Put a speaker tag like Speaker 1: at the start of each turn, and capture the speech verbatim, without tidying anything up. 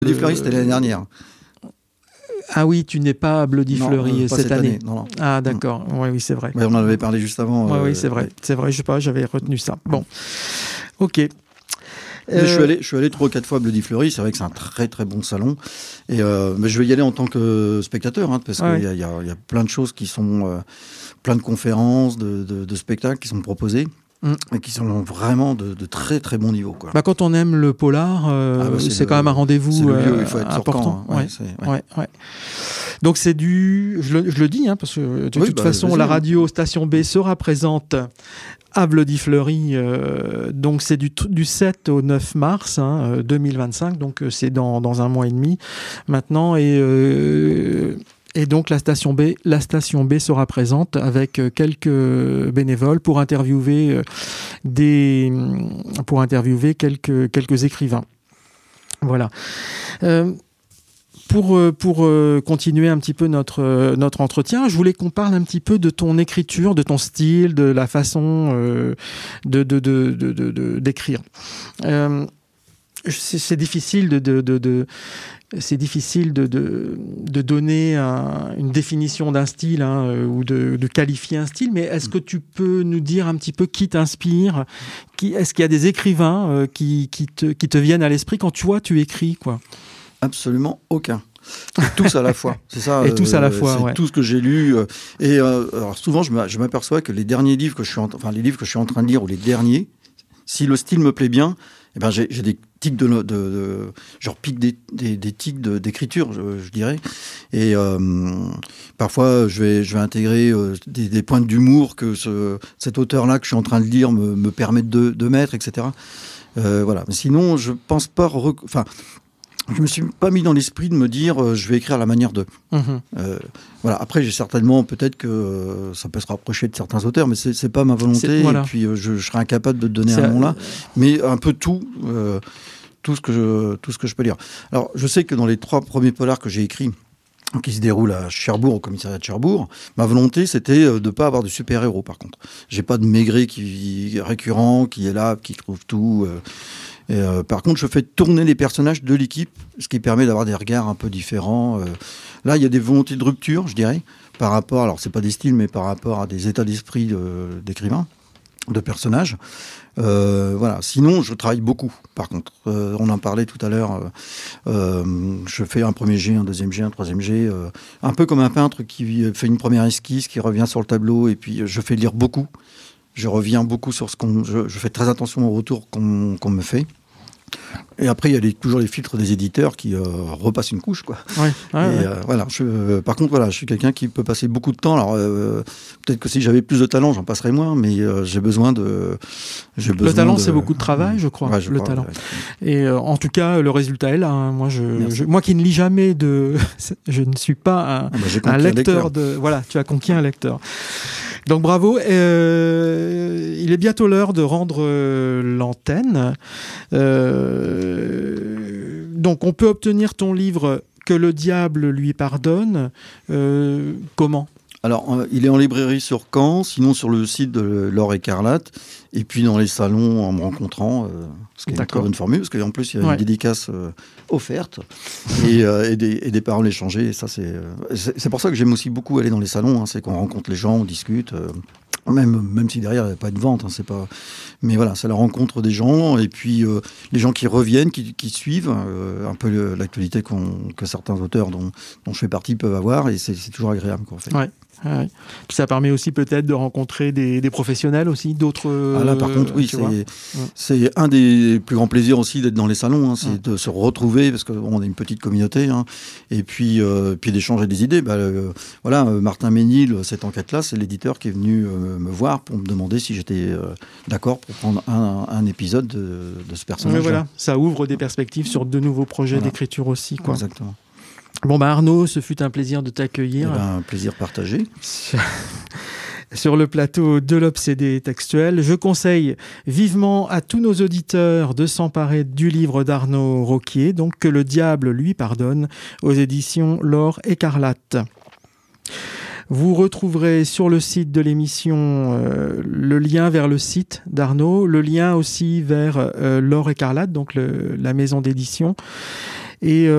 Speaker 1: Bloody Fleury, c'était l'année dernière.
Speaker 2: Ah oui, tu n'es pas à Bloody
Speaker 1: Non,
Speaker 2: Fleury
Speaker 1: euh, pas
Speaker 2: cette,
Speaker 1: cette
Speaker 2: année.
Speaker 1: année. Non, non.
Speaker 2: Ah d'accord, oui, oui, c'est vrai.
Speaker 1: Ouais, on en avait parlé juste avant.
Speaker 2: Oui,
Speaker 1: euh,
Speaker 2: oui, c'est vrai.
Speaker 1: ouais.
Speaker 2: C'est vrai, je sais pas, j'avais retenu ça. Bon, ok.
Speaker 1: Mais
Speaker 2: Euh,
Speaker 1: Je suis allé, je suis allé trois ou quatre fois à Bloody Fleury. C'est vrai que c'est un très très bon salon. Et euh, mais je vais y aller en tant que spectateur, hein, parce
Speaker 2: Ouais.
Speaker 1: qu'il y a, il y, a, il y a plein de choses qui sont, euh, plein de conférences, de, de, de spectacles qui sont proposés
Speaker 2: Mm.
Speaker 1: et qui sont vraiment de, de très très bon niveau, quoi.
Speaker 2: Bah, quand on aime le polar, euh,
Speaker 1: Ah bah,
Speaker 2: c'est
Speaker 1: c'est le-
Speaker 2: quand même un rendez-vous
Speaker 1: c'est le lieu où
Speaker 2: euh,
Speaker 1: il faut être sur
Speaker 2: important.
Speaker 1: Caen, hein. Ouais,
Speaker 2: Ouais,
Speaker 1: c'est- ouais.
Speaker 2: ouais, ouais. Donc c'est du, je le, je le dis, hein, parce que de
Speaker 1: Oui,
Speaker 2: toute
Speaker 1: bah,
Speaker 2: façon,
Speaker 1: vas-y,
Speaker 2: la
Speaker 1: hein.
Speaker 2: radio Station B sera présente à Bloody Fleury. Euh, donc c'est du, du sept au neuf mars hein, euh, deux mille vingt-cinq. Donc euh, c'est dans, dans un mois et demi maintenant. Et euh, Et donc la station B, la station B sera présente avec euh, quelques bénévoles pour interviewer euh, des, pour interviewer quelques quelques écrivains. Voilà. Euh, Pour, euh, pour euh, continuer un petit peu notre, euh, notre entretien, je voulais qu'on parle un petit peu de ton écriture, de ton style, de la façon euh, de, de, de, de, de, de- d'écrire. Euh, c'est, c'est difficile de, de, de, de c'est difficile de, de, de donner un- une définition d'un style hein, euh, ou de, de qualifier un style, mais est-ce que tu peux nous dire un petit peu qui t'inspire qui, Est-ce qu'il y a des écrivains euh, qui, qui, te, qui te viennent à l'esprit quand tu vois, tu écris quoi?
Speaker 1: Absolument aucun. C'est tous à la fois. C'est ça.
Speaker 2: Et tous à la fois,
Speaker 1: C'est
Speaker 2: ouais.
Speaker 1: tout ce que j'ai lu. euh, Et euh, alors souvent, je m'a- je m'aperçois que les derniers livres que je suis, en, enfin les livres que je suis en train de lire ou les derniers, si le style me plaît bien, eh ben j'ai j'ai des tics de, de, de genre pique des, des, des tics de- d'écriture, je, je dirais. Et euh, parfois, je vais je vais intégrer euh, des, des points d'humour que ce, cet auteur-là que je suis en train de lire me, me permet de, de mettre, et cetera. Euh, voilà. Mais sinon, je pense pas. Rec... Enfin. Je me suis pas mis dans l'esprit de me dire euh, je vais écrire à la manière de.
Speaker 2: Mhm.
Speaker 1: Euh, voilà. Après, j'ai certainement peut-être que euh, ça peut se rapprocher de certains auteurs, mais c'est c'est pas ma volonté.
Speaker 2: C'est- voilà.
Speaker 1: Et puis euh, je, je serais incapable de te donner
Speaker 2: C'est-
Speaker 1: un nom là, mais un peu tout, euh, tout ce que je, tout ce que je peux lire. Alors, je sais que dans les trois premiers polars que j'ai écrits, qui se déroulent à Cherbourg, au commissariat de Cherbourg, ma volonté c'était euh, de pas avoir de super héros. Par contre, j'ai pas de Maigret qui récurrent, qui est là, qui trouve tout. Euh, Et euh, par contre, je fais tourner les personnages de l'équipe, ce qui permet d'avoir des regards un peu différents. Euh, là, il y a des volontés de rupture, je dirais, par rapport, alors c'est pas des styles, mais par rapport à des états d'esprit de- d'écrivains, de personnages. Euh, voilà. Sinon, je travaille beaucoup. Par contre, euh, on en parlait tout à l'heure. Euh, euh, je fais un premier jet, un deuxième jet, un troisième jet, euh, un peu comme un peintre qui fait une première esquisse, qui revient sur le tableau, et puis je fais lire beaucoup. Je reviens beaucoup sur ce qu'on. Je, je fais très attention au retour qu'on qu'on me fait. Et après, il y a les, toujours les filtres des éditeurs qui euh, repassent une couche, quoi.
Speaker 2: Ouais, ouais,
Speaker 1: Et,
Speaker 2: ouais.
Speaker 1: euh, voilà. Je, euh, par contre, voilà, je suis quelqu'un qui peut passer beaucoup de temps. Alors, euh, peut-être que si j'avais plus de talent, j'en passerais moins, mais euh, j'ai besoin de. J'ai
Speaker 2: Le
Speaker 1: besoin
Speaker 2: talent,
Speaker 1: de-
Speaker 2: c'est beaucoup de travail, je crois.
Speaker 1: Ouais, je
Speaker 2: le
Speaker 1: crois,
Speaker 2: talent.
Speaker 1: ouais.
Speaker 2: Et euh, en tout cas, le résultat est là. hein. Moi, je,
Speaker 1: Merci.
Speaker 2: je- moi qui ne lis jamais de, je ne suis pas un,
Speaker 1: Ah bah, j'ai
Speaker 2: un
Speaker 1: conquis un
Speaker 2: lecteur de. Voilà, tu as conquis un lecteur. Donc bravo. Euh, il est bientôt l'heure de rendre euh, l'antenne. Euh, donc, on peut obtenir ton livre Que le diable lui pardonne. Euh, comment?
Speaker 1: Alors, euh, il est en librairie sur Caen, sinon sur le site de l'Or Écarlate, et puis dans les salons en me rencontrant, euh, ce qui est une très
Speaker 2: D'accord.
Speaker 1: bonne formule, parce qu'en plus, il y a
Speaker 2: Ouais.
Speaker 1: une dédicace euh, offerte et, euh, et, des, et des paroles échangées. Et ça, c'est, euh, c'est, c'est pour ça que j'aime aussi beaucoup aller dans les salons, hein, c'est qu'on rencontre les gens, on discute. Euh, Même, même si derrière, il n'y a pas de vente. Hein, c'est pas... Mais voilà, c'est la rencontre des gens. Et puis, euh, les gens qui reviennent, qui, qui suivent euh, un peu le, l'actualité qu'on, que certains auteurs dont, dont je fais partie peuvent avoir. Et c'est, c'est toujours agréable, quoi, en fait.
Speaker 2: Ouais. Ouais. Puis ça permet aussi peut-être de rencontrer des, des professionnels aussi, d'autres.
Speaker 1: Ah là, par contre, oui,
Speaker 2: tu
Speaker 1: c'est,
Speaker 2: vois.
Speaker 1: c'est un des plus grands plaisirs aussi d'être dans les salons. Hein, c'est
Speaker 2: Ouais.
Speaker 1: de se retrouver, parce qu'on est une petite communauté. Hein, et puis, euh, puis d'échanger des idées. Bah, euh, voilà, euh, Martin Ménil, cette enquête-là, c'est l'éditeur qui est venu euh, me voir pour me demander si j'étais euh, d'accord pour prendre un, un épisode de, de ce personnage.
Speaker 2: Mais voilà, ça ouvre des perspectives sur de nouveaux projets
Speaker 1: Voilà.
Speaker 2: d'écriture aussi, quoi.
Speaker 1: Exactement.
Speaker 2: Bon bah Arnaud, ce fut un plaisir de t'accueillir
Speaker 1: Eh ben, un plaisir partagé.
Speaker 2: sur le plateau de l'Obsédé textuel. Je conseille vivement à tous nos auditeurs de s'emparer du livre d'Arnaud Roquier, donc Que le diable lui pardonne, aux éditions L'Or Écarlate. Vous retrouverez sur le site de l'émission euh, le lien vers le site d'Arnaud, le lien aussi vers euh, L'Or Écarlate, donc le, la maison d'édition. Et euh,